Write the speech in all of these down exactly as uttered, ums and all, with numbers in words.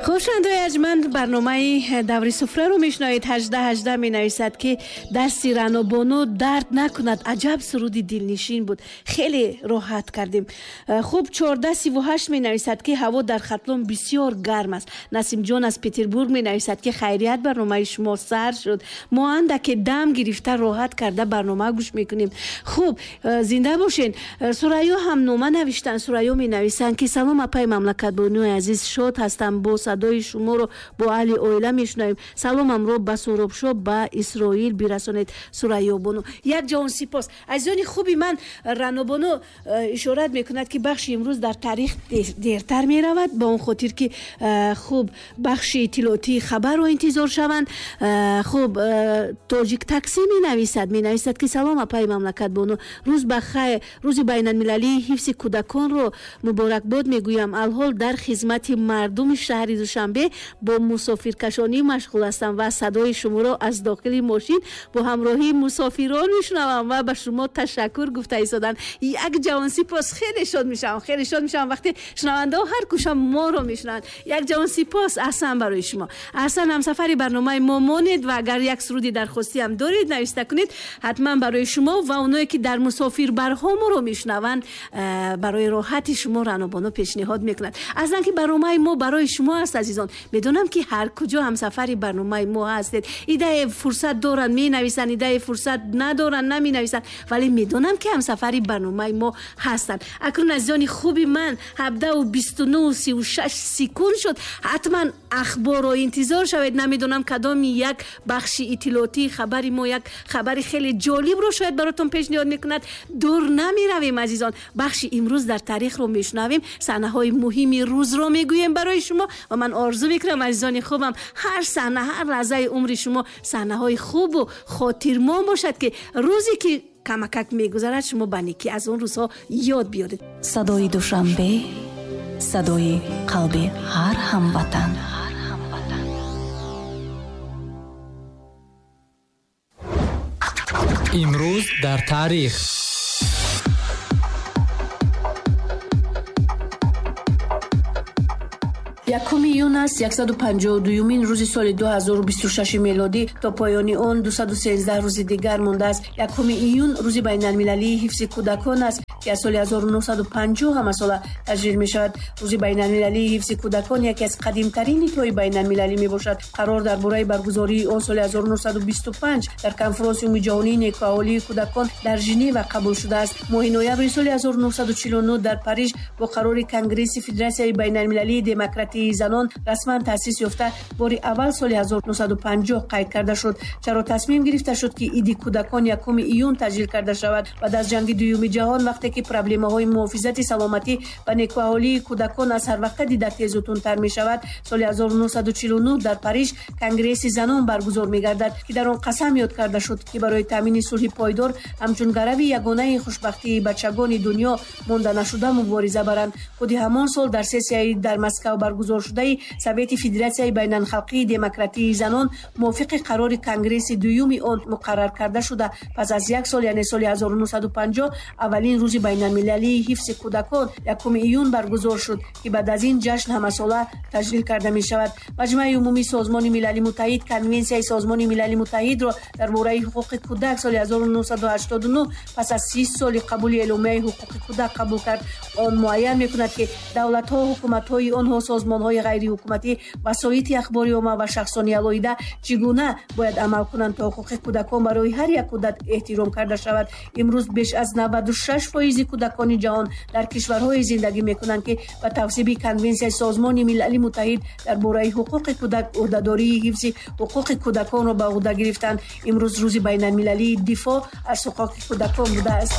хушандои арҷманд, барномаи даври суфраро мешунавед. ҳаждаҳ ҳаждаҳ менависад ки дасти Раънобону дард накунад. аҷаб суруди дилнишин буд. хеле роҳат кардем. хуб, чордаҳ сиву ҳашт менависад ки ҳаво дар Хатлон бисёр гарм аст. Насимҷон аз Петербург менависад ки хайрият, барномаи шумо сар шуд. мо андаке дам гирифта роҳат карда барнома гӯш мекунем. хуб, зинда бошен. Сурайё ҳам нома навиштан. Сурайё менависанд ки салом апай мамлакатбонуи азиз, шод ҳастам. Бо садои шуморо бо аҳли оила мешунавем. Саломамро ба Соробшо, ба Исроил бирасонед. Сурайё бону. Як ҷаҳон сипос. азизони хуби ман, Раънобону ишорат мекунад ки бахши имрӯз дар таърих дертар меравад, ба он хотир ки хуб бахши иттилоотии хабарро интизор шаванд. хуб, Тоҷик такси менависад менависад ки салом апай мамлакатбону, рӯз ба хайр, рӯзи байналмилалии ҳифзи кӯдаконро муборакбод мегӯям. алҳол дар хизмати мардуми шаҳри Душанбе бо мусофиркашонӣ машғул ҳастам ва садои шуморо аз дохили мошин бо ҳамроҳии мусофирон мешунавам ва ба шумо ташаккур гуфта истоданд. Як ҷаҳон сипос. Хеле шод мешавам. Хеле шод мешавам вақте шунавандаҳо ҳар кушам моро мешунаванд. Як ҷаҳон сипос. Аҳсан барои шумо. Аҳсан, ҳамсафари барномаи мо монед ва агар як суруди дархостӣ ҳам доред нависта кунед, ҳатман барои шумо ва оное ки дар мусофирбарҳо моро мешунаванд, барои роҳати шумо Раънобону пешниҳод мекунад. азан ки барномаи мо барои шумо аст азизон. медонам ки ҳар куҷо ҳамсафари барномаи мо ҳастед. идае фурсат доранд менависанд, идае фурсат надоранд наменависанд, вале медонам ки ҳамсафари барномаи мо ҳастанд. акнун азизони хуби ман, ҳабдаҳу бисту нӯҳу сиву шаш секунд шуд. ҳатман ахборро интизор шавед. намедонам кадоми як бахши иттилоотии хабари мо як хабари хеле ҷолибро шояд баротон пешниҳод мекунад. дур намеравем азизон. бахши имрӯз дар таърихро мешунавем. саҳнаҳои муҳими рӯзро мегӯем барои шумо ва ман орзу мекунам азизони хубам, ҳар саҳна, ҳар лаҳзаи умри шумо саҳнаҳои хубу хотирмон бошад ки рӯзе ки камакак мегузарад шумо ба некӣ аз он рӯзҳо ёд биёред. садои Душанбе, садои қалби ҳар ҳамватан. имрӯз дар таърих. якуми июн аст, яксаду панҷоҳу дуюмин рӯзи соли ду ҳазору бисту шаши мелодӣ. То поёни он дусаду сенздаҳ рӯзи дигар мондааст. якуми июн рӯзи байналмилалии ҳифзи кӯдакон аст ки аз соли ҳазору нуҳсаду панҷоҳ ҳамасола таҷлил мешавад. рӯзи байналмилалии ҳифзи кӯдакон яке аз қадимтарин нитҳои байналмилалӣ мебошад. қарор дар бораи баргузории он соли ҳазору нуҳсаду бисту панҷ дар конференсияи ҷаҳонии некуаҳолии кӯдакон дар Женева қабул шудааст. моҳи ноябри соли ҳазору нуҳсаду чилу нӯ дар Париж бо қарори Конгресси Федератсияи байналмилалии демократии занон расман таъсис ёфта бори аввал соли ҳазору нуҳсаду панҷоҳ қайд карда шуд. чаро тасмим гирифта шуд ки иди кӯдакон якуми июн таҷлил карда шавад? баъд аз ҷанги дуюми ҷаҳон, вақте ки проблемаҳои муҳофизати саломатӣ ва некуаҳолии кӯдакон аз ҳар вақта дида тезу тунтар мешавад, соли ҳазору нуҳсаду чилу нӯ дар Париж Конгресси занон баргузор мегардад ки дар он қасам ёд карда шуд ки барои таъмини сулҳи пойдор ҳамчун гарави ягонаи хушбахтии бачагони дунё монда нашуда мубориза баранд. худи ҳамон сол дар сессияи дар Москав баргузор шудаи Совети Федератсияи байналхалқии демократии занон мувофиқи қарори Конгресси дуюми он муқаррар карда шуда, пас аз як сол, яъне соли ҳазору нуҳсаду панҷоҳ аввалин рӯзи байналмилалии ҳифзи кӯдакон якуми июн баргузор шуд ки баъд аз ин ҷашн ҳамасола таҷлил карда мешавад. маҷмӯаи умумии Созмони Милали Муттаҳид Конвенсияи Созмони Милали Муттаҳидро дар бораи ҳуқуқи кӯдак соли ҳазору нуҳсаду ҳаштоду нӯ пас аз си соли қабули эъломияи ҳуқуқи кӯдак қабул кард. он муайян мекунад ки давлатҳо, ҳукуматҳои онҳо, созмонҳои ғайриҳукуматӣ, васоити ахбори омма ва шахсони алоҳида чӣ гуна бояд амал кунанд то ҳуқуқи кӯдакон барои ҳар як кӯдак эҳтиром карда шавад. имрӯз беш аз наваду шаш фоизи кӯдакони ҷаҳон дар кишварҳое зиндагӣ мекунанд ки ба тавсиби Конвенсияи Созмони Милали Муттаҳид дар бораи ҳуқуқи кӯдак ӯҳдадории ҳифзи ҳуқуқи кӯдаконро ба ӯҳда гирифтанд. имрӯз рӯзи байналмилалии дифоъ аз ҳуқуқи кӯдакон будааст.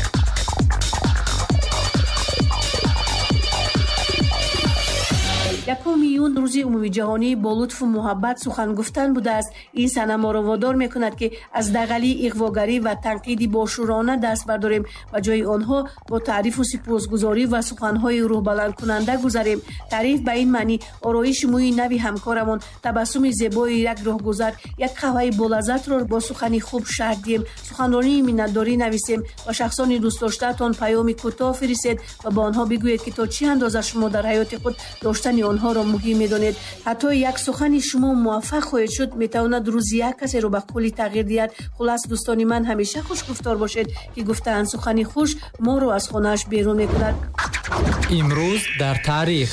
якуми июн рӯзи умумиҷаҳонии бо лутфу муҳаббат сухан гуфтан будааст. ин сана моро водор мекунад ки аз дағалӣ, иғвогарӣ ва танқиди бошӯрона даст бардорем ва ҷои онҳо бо таърифу сипосгузорӣ ва суханҳои рӯҳбаландкунанда гузарем. таъриф ба ин маънӣ ороиши мӯи нави ҳамкорамон, табассуми зебои як роҳгузар, як қаҳваи болаззатро бо сухани хуб шарҳ диҳем, суханронии миннатдорӣ нависем ва шахсони дӯстдоштаатон паёми кӯтоҳ фиристед ва ба онҳо бигӯед ки то чӣ андоза шумо дар ҳаёти худ доштани он онҳоро муҳим медонед. ҳатто як сухани шумо муваффақ хоҳед шуд, метавонад рӯзи як касеро ба кулли тағйир диҳад. хулас, дӯстони ман, ҳамеша хушгуфтор бошед, ки гуфтаанд сухани хуш моро аз хонааш берун мекунад. имрӯз дар тарих.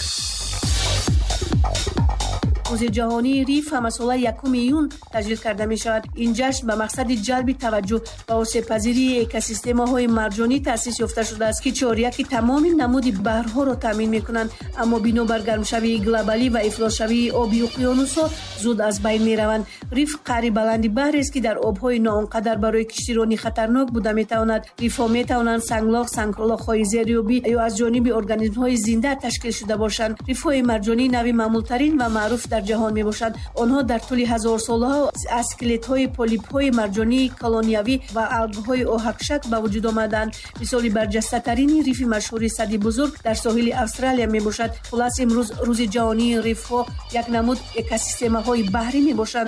рӯзи ҷаҳонии риф ҳамасола якуми июн таҷлил карда мешавад. ин ҷашн ба мақсади ҷалби таваҷҷӯҳ ба осебпазирии экосистемаҳои марҷонӣ таъсис ёфта шудааст, ки чоряки тамоми намуди баҳрҳоро таъмин мекунанд. аммо бинобар гармшавии глобалӣ ва ифлосшавии оби уқёнусҳо зуд аз байн мераванд. риф қаъри баланди баҳрест, ки дар обҳои ноонқадар барои киштиронӣ хатарнок буда метавонад. рифҳо метавонанд санглоқ, санглоқҳои зериёбӣ ё аз ҷониби организмҳои зинда ташкил шуда бошанд. рифҳои марҷонӣ нави маъмултарин ва маъруф дар ҷаҳон мебошанд. онҳо дар тӯли ҳазорсолаҳо аз скелетҳои полипҳои марҷонии колониявӣ ва алгҳои оҳакшак ба вуҷуд омаданд. мисоли барҷастатарини рифи машҳури сади бузург дар соҳили австралия мебошад. хулас, имрӯз рӯзи ҷаҳонии рифҳо як намуд экосистемаҳои баҳрӣ мебошанд.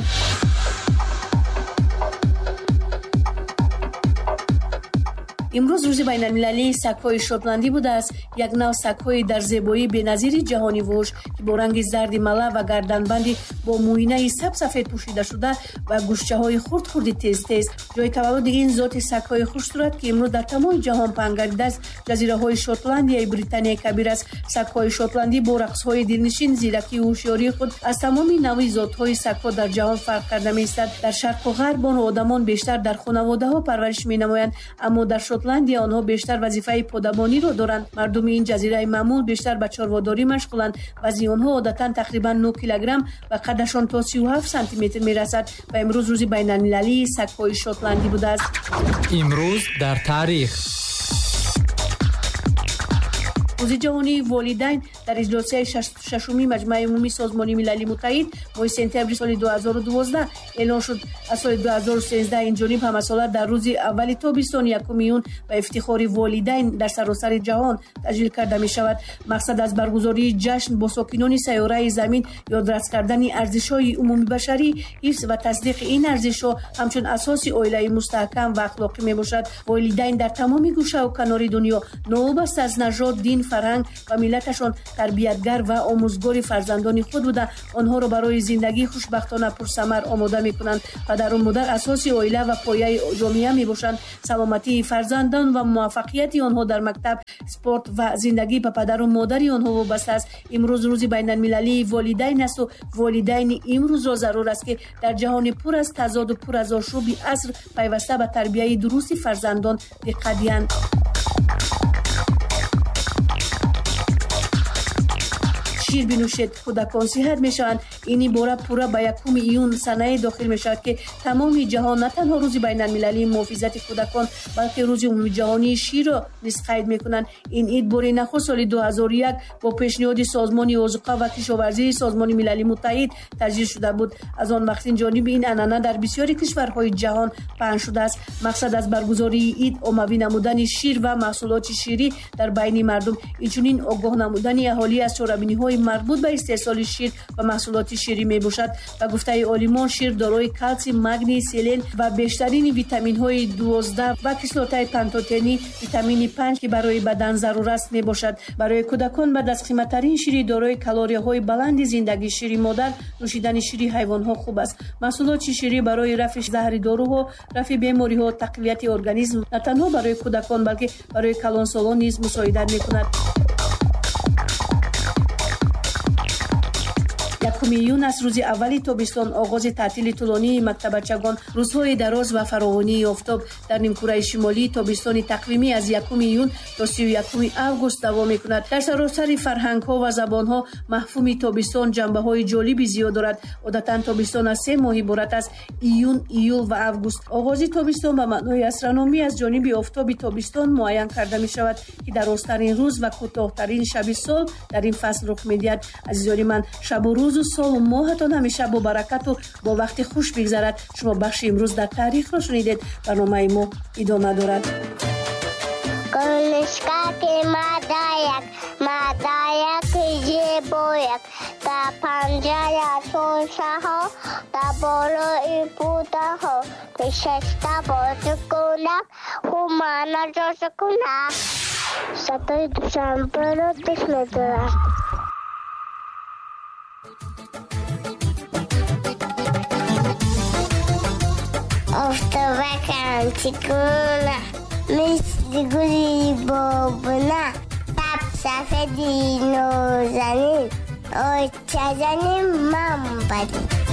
имрӯз рӯзи байналмилалии сагҳои шотландӣ будааст. як нав сагҳои дар зебоӣ беназири ҷаҳони вуҳуш, ки бо ранги зарди мала ва гарданбанди бо муинаи сабсафед пӯшида шуда ва гӯшчаҳои хурд-хурди тез-тез. ҷои таваллуди ин зоти сагҳои хушсурат, ки имрӯз дар тамоми ҷаҳон паҳн гардидааст, ҷазираҳои Шотландияи Британияи Кабир аст. Сагҳои шотландӣ бо рақсҳои дилнишин, зиракӣ ва ҳушёрии худ аз тамоми нави зотҳои сагҳо дар ҷаҳон фарқ карда меистад. дар шарқу ғарб ону одамон бештар дар хонаводаҳо парвариш менамоянд, аммо дар Шотландия онҳо бештар вазифаи подабониро доранд. мардуми ин ҷазираи маъмул бештар ба чорводорӣ машғуланд. вазни онҳо одатан тақрибан нӯ килограмм ва қадашон то си у ҳафт сантиметр мерасад. ва имрӯз рӯзи байналмилалии сагҳои шотландӣ будааст. имрӯз дар тарих. рӯзи ҷаҳонии волидайн дар иҷлосияи шашуми маҷмӯаи умумии созмони милали муттаҳид моҳи сентябри соли ду ҳазору дувоздаҳ эълон шуд. аз соли ду ҳазору сенздаҳ инҷониб ҳамасола дар рӯзи аввали тобистони якуми июн ба ифтихори волидайн дар саросари ҷаҳон таҷлил карда мешавад. мақсад аз баргузории ҷашн бо сокинони сайёраи замин ёдрас кардани арзишҳои умумибашарӣ, ҳифз ва тасдиқи ин арзишҳо ҳамчун асоси оилаи мустаҳкам ва ахлоқӣ мебошад. волидайн дар тамоми гӯшаву канори дунё новобаста аз нажод, дин, фарҳанг ва миллаташон тарбиятгар ва омӯзгори фарзандони худ буда онҳоро барои зиндагии хушбахтона пурсамар омода мекунанд. падару модар асоси оила ва пояи ҷомеа мебошанд. саломатии фарзандон ва муваффақияти онҳо дар мактаб, спорт ва зиндагӣ ба падару модари онҳо вобаста аст. имрӯз рӯзи байналмилалии волидайн асту волидайни имрӯзро зарур аст, ки дар ҷаҳони пур аз тазоду пур аз ошӯби аср пайваста ба тарбияи дурусти фарзандон диққат диҳанд. шир бинӯшед, кӯдакон сиҳат мешаванд. ин ибора пурра ба якуми июн санае дохил мешавад, ки тамоми ҷаҳон на танҳо рӯзи байналмилалии муҳофизати кӯдакон, балки рӯзи умумиҷаҳонии ширро низ қайд мекунанд. ин ид бори нахуст соли ду ҳазору як бо пешниҳоди созмони озуқа ва кишоварзии созмони милали муттаҳид таҷлил шуда буд. аз он вақт инҷониби ин анъана дар бисёри кишварҳои ҷаҳон паҳн шудааст. мақсад аз баргузории ид оммавӣ намудани шир ва маҳсулоти ширӣ дар байни мардум, инчунин огоҳ намудани аҳолӣ аз чорабиниҳои марбут ба истеҳсоли шир ва маҳсулоти ширӣ мебошад. ба гуфтаи олимон, шир дорои калсий, магний, селен ва бештарини витаминҳои дувоздаҳ ва кислотаи пантотени, витамини панҷ, ки барои бадан зарур аст, мебошад. барои кӯдакон баъд аз қиматтарин шири дорои калорияҳои баланди зиндагӣ шири модар, нӯшидани шири ҳайвонҳо хуб аст. маҳсулоти ширӣ барои рафъи заҳри доруҳо, рафъи бемориҳо, тақвияти организм на танҳо барои кӯдакон, балки барои калонсолон низ мусоидат мекунад. якуми июн аст рӯзи аввали тобистон, оғози таътили тӯлонии мактабачагон. рӯзҳои дароз ва фаровонии офтоб. дар нимкураи шимолӣ тобистони тақвимӣ аз якуми июн то сию якуми август давом мекунад. дар саросари фарҳангҳо ва забонҳо мафҳуми тобистон ҷанбаҳои ҷолиби зиёд дорад. одатан тобистон аз се моҳ иборат аст: июн, июл ва август. оғози тобистон ба маънои астрономӣ аз ҷониби офтоби тобистон муайян карда мешавад, ки дарозтарин рӯз ва кӯтоҳтарин шаби сол дар ин фасл рух медиҳад. азизони ман, шабу рӯзу солу моҳатон ҳамеша бо баракату бо вақти хуш бигзарад. шумо бахши имрӯз дар таърихро шунидед. барномаи мо идома дорад. Колишкаки мадаяк, мадаяк ҷебояк, та панҷая сошаҳо, та болои путаҳо, пешашта бозӣ кунак, хумана ҷозӣ кунак. Садои душанберо гӯш медиҳад. офтобакам чикуна мисли гули бобуна саб сафеди нозанин ой чазанин ман бадин